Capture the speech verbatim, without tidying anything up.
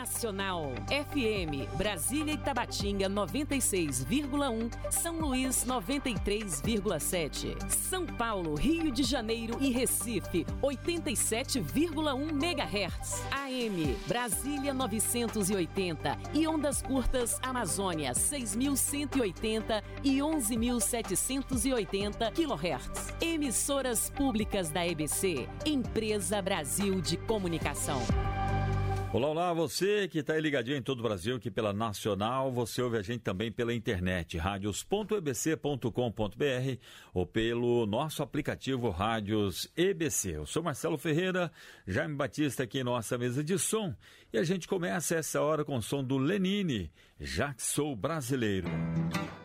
Nacional. F M, Brasília e Tabatinga noventa e seis vírgula um, São Luís noventa e três vírgula sete. São Paulo, Rio de Janeiro e Recife oitenta e sete vírgula um megahertz. A M, Brasília novecentos e oitenta e ondas curtas Amazônia seis mil cento e oitenta e onze mil setecentos e oitenta quilohertz. Emissoras públicas da E B C, Empresa Brasil de Comunicação. Olá, olá, você que está aí ligadinho em todo o Brasil, aqui pela Nacional, você ouve a gente também pela internet, radios ponto e b c ponto com ponto b r ou pelo nosso aplicativo Rádios E B C. Eu sou Marcelo Ferreira, Jaime Batista aqui em nossa mesa de som e a gente começa essa hora com o som do Lenine, Já Que Sou Brasileiro.